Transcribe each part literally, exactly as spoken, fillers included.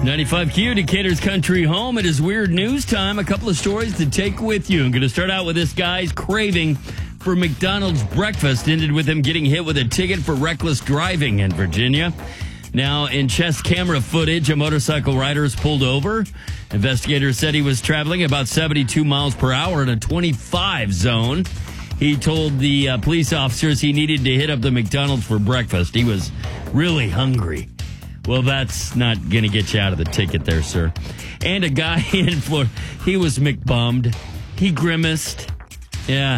ninety-five Q, Decatur's country home. It is weird news time. A couple of stories to take with you. I'm going to start out with this guy's craving for McDonald's breakfast. Ended with him getting hit with a ticket for reckless driving in Virginia. Now, in chest camera footage, a motorcycle rider is pulled over. Investigators said he was traveling about seventy-two miles per hour in a twenty-five zone. He told the uh, police officers he needed to hit up the McDonald's for breakfast. He was really hungry. Well, that's not going to get you out of the ticket there, sir. And a guy in Florida, he was McBummed. He grimaced. Yeah.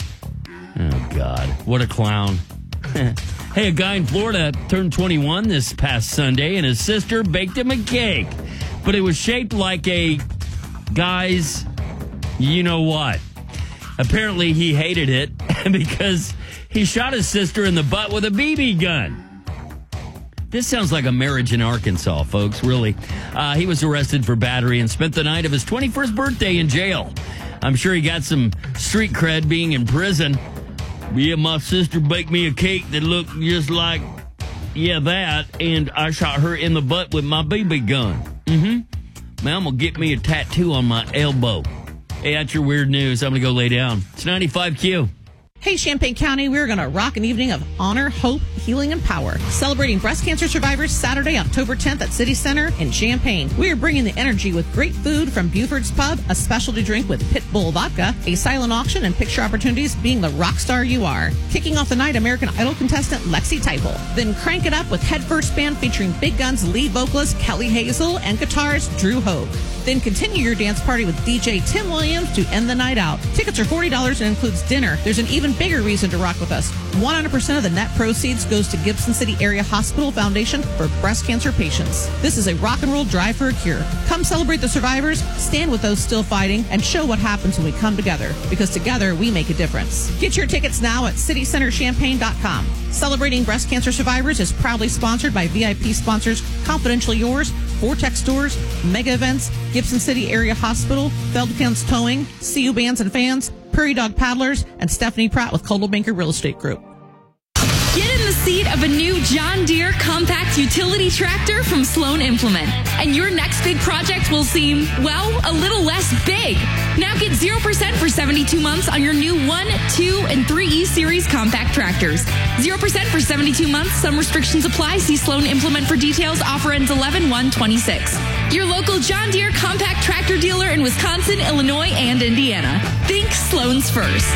Oh, God. What a clown. Hey, a guy in Florida turned twenty-one this past Sunday, and his sister baked him a cake. But it was shaped like a guy's you-know-what. Apparently, he hated it because he shot his sister in the butt with a B B gun. This sounds like a marriage in Arkansas, folks, really. Uh, he was arrested for battery and spent the night of his twenty-first birthday in jail. I'm sure he got some street cred being in prison. Yeah, my sister baked me a cake that looked just like, yeah, that, and I shot her in the butt with my B B gun. Mm-hmm. Man, I'm going to get me a tattoo on my elbow. Hey, that's your weird news. I'm going to go lay down. It's ninety-five Q. Hey, Champaign County, we're going to rock an evening of honor, hope, healing, and power. Celebrating breast cancer survivors Saturday, October tenth at City Center in Champaign. We are bringing the energy with great food from Buford's Pub, a specialty drink with Pitbull vodka, a silent auction, and picture opportunities being the rock star you are. Kicking off the night, American Idol contestant Lexi Typel. Then crank it up with Headfirst Band featuring Big Guns lead vocalist Kelly Hazel and guitarist Drew Hogue. Then continue your dance party with D J Tim Williams to end the night out. Tickets are forty dollars and includes dinner. There's an even bigger reason to rock with us. one hundred percent of the net proceeds goes to Gibson City Area Hospital Foundation for breast cancer patients. This is a rock and roll drive for a cure. Come celebrate the survivors, stand with those still fighting, and show what happens when we come together. Because together, we make a difference. Get your tickets now at city center champaign dot com. Celebrating breast cancer survivors is proudly sponsored by V I P sponsors Confidentially Yours, Vortex Stores, Mega Events, Gibson City Area Hospital, Feldkamps Towing, C U Bands and Fans, Prairie Dog Paddlers, and Stephanie Pratt with Coldwell Banker Real Estate Group. Get in the seat of a new John Deere compact utility tractor from Sloan Implement, and your next big project will seem, well, a little less big. Now get zero percent for seventy-two months on your new one, two, and three E Series compact tractors. zero percent for seventy-two months. Some restrictions apply. See Sloan Implement for details. Offer ends eleven one twenty-six. Your local John Deere compact tractor dealer in Wisconsin, Illinois, and Indiana. Think Sloan's first.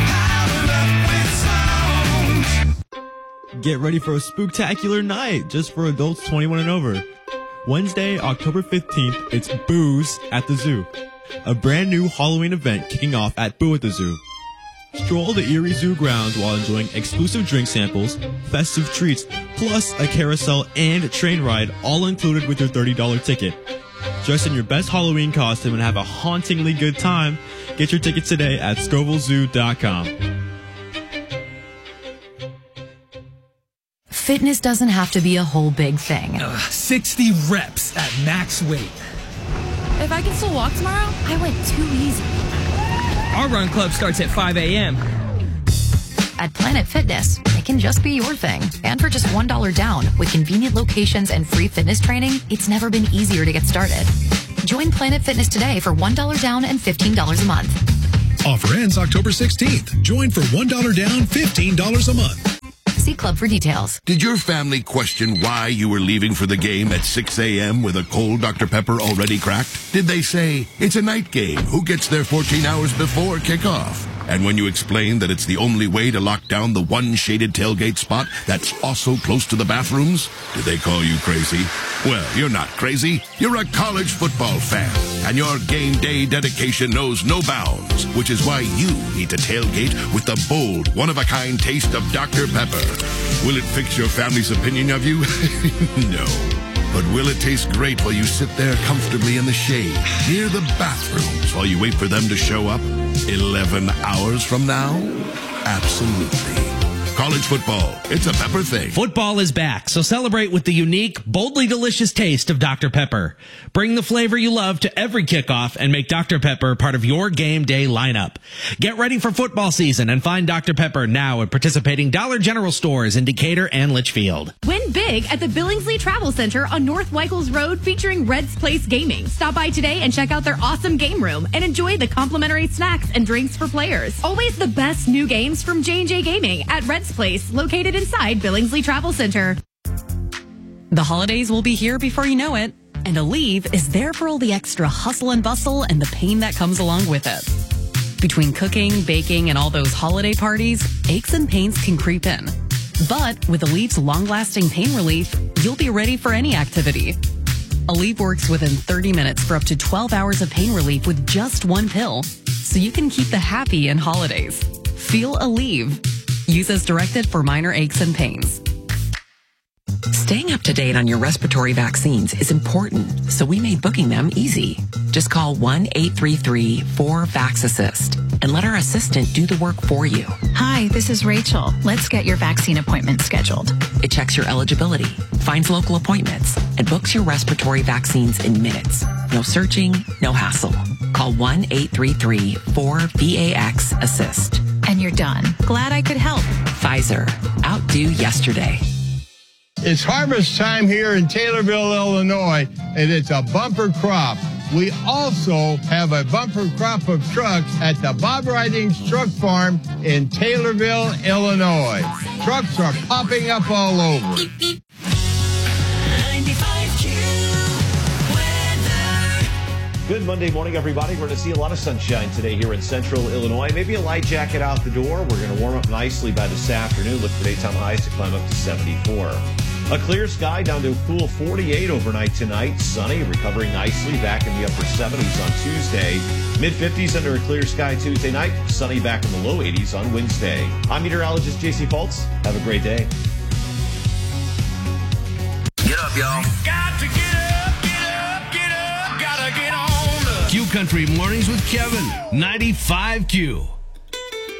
Get ready for a spooktacular night just for adults twenty-one and over. Wednesday, October fifteenth, it's Booze at the Zoo, a brand new Halloween event kicking off at Boo at the Zoo. Stroll the Erie Zoo grounds while enjoying exclusive drink samples, festive treats, plus a carousel and train ride, all included with your thirty dollars ticket. Dress in your best Halloween costume and have a hauntingly good time. Get your tickets today at scoville zoo dot com. Fitness doesn't have to be a whole big thing. Uh, sixty reps at max weight. If I can still walk tomorrow, I went too easy. Our run club starts at five a.m. At Planet Fitness, it can just be your thing. And for just one dollar down, with convenient locations and free fitness training, it's never been easier to get started. Join Planet Fitness today for one dollar down and fifteen dollars a month. Offer ends October sixteenth. Join for one dollar down, fifteen dollars a month. See Club for details. Did your family question why you were leaving for the game at six a.m. with a cold Doctor Pepper already cracked? Did they say, it's a night game, who gets there fourteen hours before kickoff? And when you explained that it's the only way to lock down the one shaded tailgate spot that's also close to the bathrooms, did they call you crazy? Well, you're not crazy. You're a college football fan, and your game day dedication knows no bounds, which is why you need to tailgate with the bold, one-of-a-kind taste of Doctor Pepper. Will it fix your family's opinion of you? No. But will it taste great while you sit there comfortably in the shade, near the bathrooms, while you wait for them to show up eleven hours from now? Absolutely. college football. It's a Pepper thing. Football is back, so celebrate with the unique, boldly delicious taste of Doctor Pepper. Bring the flavor you love to every kickoff and make Doctor Pepper part of your game day lineup. Get ready for football season and find Doctor Pepper now at participating Dollar General stores in Decatur and Litchfield. Win big at the Billingsley Travel Center on North Weichels Road featuring Red's Place Gaming. Stop by today and check out their awesome game room and enjoy the complimentary snacks and drinks for players. Always the best new games from J and J Gaming at Red's Place, located inside Billingsley Travel Center. The holidays will be here before you know it, and Aleve is there for all the extra hustle and bustle and the pain that comes along with it. Between cooking, baking, and all those holiday parties, aches and pains can creep in. But with Aleve's long-lasting pain relief, you'll be ready for any activity. Aleve works within thirty minutes for up to twelve hours of pain relief with just one pill, so you can keep the happy in holidays. Feel Aleve. Use as directed for minor aches and pains. Staying up to date on your respiratory vaccines is important, so we made booking them easy. Just call one eight three three four VAX-ASSIST and let our assistant do the work for you. Hi, this is Rachel. Let's get your vaccine appointment scheduled. It checks your eligibility, finds local appointments, and books your respiratory vaccines in minutes. No searching, no hassle. Call one eight three three four VAX-ASSIST. And you're done. Glad I could help. Pfizer. Outdo yesterday. It's harvest time here in Taylorville, Illinois, and it's a bumper crop. We also have a bumper crop of trucks at the Bob Ridings Truck Farm in Taylorville, Illinois. Trucks are popping up all over. ninety-five Q weather. Good Monday morning, everybody. We're going to see a lot of sunshine today here in central Illinois. Maybe a light jacket out the door. We're going to warm up nicely by this afternoon. Look for daytime highs to climb up to seventy-four. A clear sky down to a cool forty-eight overnight tonight. Sunny, recovering nicely, back in the upper seventies on Tuesday. mid fifties under a clear sky Tuesday night. Sunny back in the low eighties on Wednesday. I'm meteorologist J C Fultz. Have a great day. Get up, y'all. Got to get up, get up, get up. Gotta get on up. Q Country Mornings with Kevin, ninety-five Q.